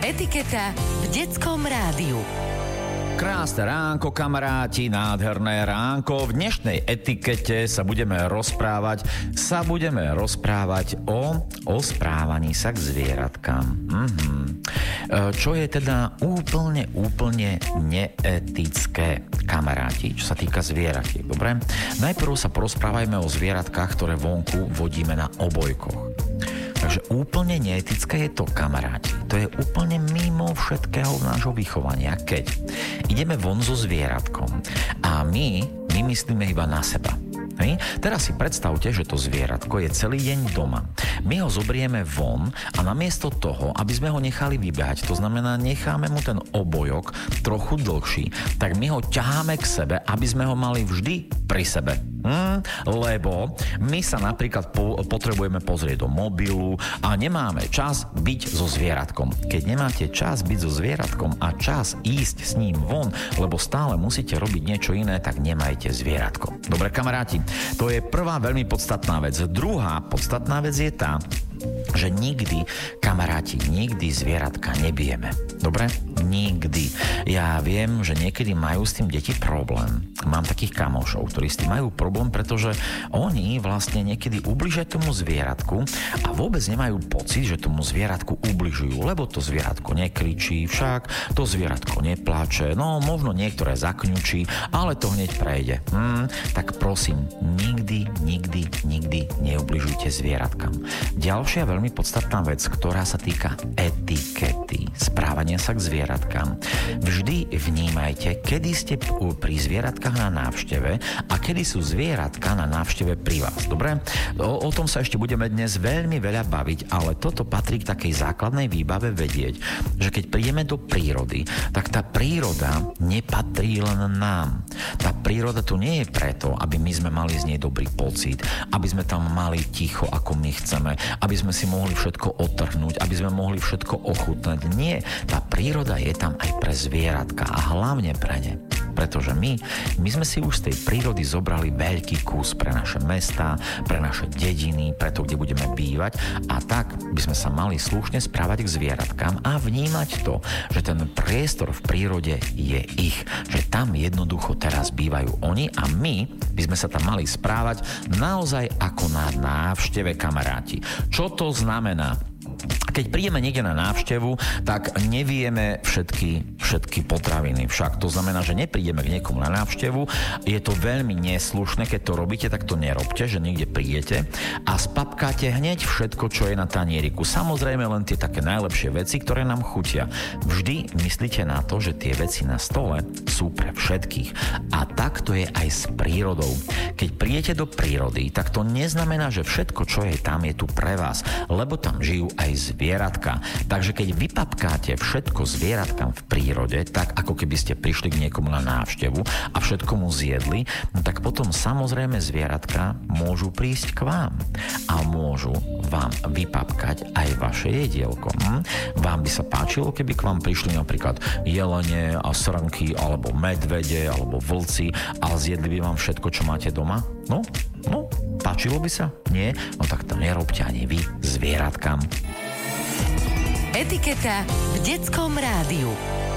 Etiketa v detskom rádiu. Krásne ránko, kamaráti, nádherné ránko. V dnešnej etikete sa budeme rozprávať o správaní sa k zvieratkám. Čo je teda úplne neetické, kamaráti, čo sa týka zvieratiek, dobre? Najprv sa porozprávajme o zvieratkách, ktoré vonku vodíme na obojkoch. Takže úplne neetické je to, kamaráti. To je úplne mimo všetkého nášho vychovania, keď ideme von so zvieratkom a my myslíme iba na seba. Hej? Teraz si predstavte, že to zvieratko je celý deň doma. My ho zobrieme von a namiesto toho, aby sme ho nechali vybehať, to znamená, necháme mu ten obojok trochu dlhší, tak my ho ťaháme k sebe, aby sme ho mali vždy pri sebe. Lebo my sa napríklad potrebujeme pozrieť do mobilu a nemáme čas byť so zvieratkom. Keď nemáte čas byť so zvieratkom a čas ísť s ním von, lebo stále musíte robiť niečo iné, tak nemajte zvieratko. Dobre, kamaráti, to je prvá veľmi podstatná vec. Druhá podstatná vec je tá, že nikdy, kamaráti, zvieratka nebijeme. Dobre? Nikdy. Ja viem, že niekedy majú s tým deti problém. Mám takých kamošov, ktorí s tým majú problém, pretože oni vlastne niekedy ubližia tomu zvieratku a vôbec nemajú pocit, že tomu zvieratku ubližujú, lebo to zvieratko nekričí, však to zvieratko nepláče, no možno niektoré zakňučí, ale to hneď prejde. Tak prosím, nikdy neubližujte zvieratkám. Ďalšia veľmi podstatná vec, ktorá sa týka etikety, správania sa k zvieratkám. Vždy vnímajte, kedy ste pri zvieratkách na návšteve a kedy sú zvieratka na návšteve pri vás. Dobre? O tom sa ešte budeme dnes veľmi veľa baviť, ale toto patrí k takej základnej výbave vedieť, že keď prídeme do prírody, tak tá príroda nepatrí len nám. Tá príroda tu nie je preto, aby my sme mali z nej dobrý pocit, aby sme tam mali ticho, ako my chceme, aby sme si mohli všetko otrhnúť, aby sme mohli všetko ochutnať. Nie, tá príroda je tam aj pre zvieratka a hlavne pre ne. Pretože my sme si už z tej prírody zobrali veľký kus pre naše mestá, pre naše dediny, pre to, kde budeme bývať a tak by sme sa mali slušne správať k zvieratkám a vnímať to, že ten priestor v prírode je ich, že tam jednoducho teraz bývajú oni a my by sme sa tam mali správať naozaj ako na návšteve, kamaráti. Čo to znamená? Keď prídeme niekde na návštevu, tak nevieme všetky potraviny. Však to znamená, že neprídeme k niekomu na návštevu. Je to veľmi neslušné, keď to robíte, tak to nerobte, že niekde prídete a spapkáte hneď všetko, čo je na tanieriku. Samozrejme len tie také najlepšie veci, ktoré nám chutia. Vždy myslíte na to, že tie veci na stole sú pre všetkých. A tak to je aj s prírodou. Keď prídete do prírody, tak to neznamená, že všetko, čo je tam, je tu pre vás, lebo tam žijú aj zvieratka. Takže keď vypapkáte všetko zvieratkám v prírode, tak ako keby ste prišli k niekomu na návštevu a všetko mu zjedli, tak potom samozrejme zvieratka môžu prísť k vám a môžu vám vypapkať aj vaše jedielko. Vám by sa páčilo, keby k vám prišli napríklad jelene a srnky, alebo medvede, alebo vlci a zjedli by vám všetko, čo máte doma? No, páčilo by sa? Nie? No tak to nerobte ani vy zvieratkám. Etiketa v detskom rádiu.